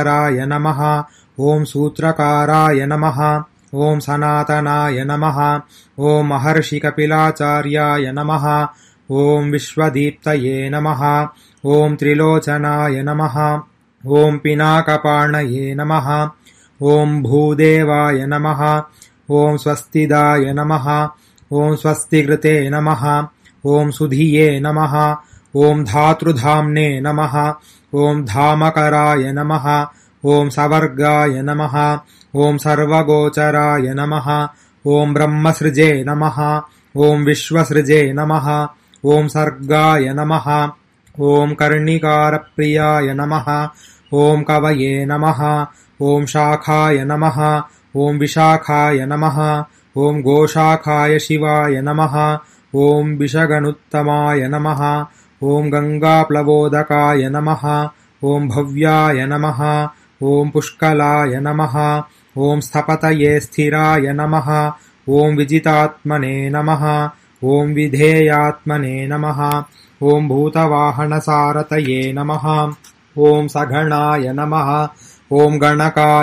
राय नमः। ॐ सूत्रकाराय नमः। ॐ सनातनाय नमः। ॐ महर्षिकपिलाचार्याय नमः। ॐ विश्वदीप्तये नमः। ॐ त्रिलोचनाय नमः। ॐ पिनाकपाणये नमः। ॐ भूदेवाय नमः। ॐ स्वस्तिदाय नमः। ॐ स्वस्तिकृते नमः। ॐ सुधिये नमः। ॐ धातृधाम्ने नमः। ॐ धामकराय नमः। ॐ सवर्गाय नमः। ॐ सर्वगोचराय नमः। ॐ ब्रह्मसृजे नमः। ॐ विश्वसृजे नमः। ॐ सर्गाय नमः। ॐ कर्णिकारप्रियाय नमः। ॐ कवये नमः। ॐ शाखाय नमः। ॐ विशाखाय नमः। ॐ गोशाखाय शिवाय नमः। ॐ विषगणुत्तमाय नमः। ॐ गङ्गाप्लवोदकाय नमः। ॐ भव्याय नमः। ॐ पुष्कलाय नमः। ॐ स्थपतये स्थिराय नमः। ॐ विजितात्मने नमः। ॐ विधेयात्मने नमः। ॐ भूतवाहनसारथये नमः। ॐ सगणाय नमः। ॐ गणकाय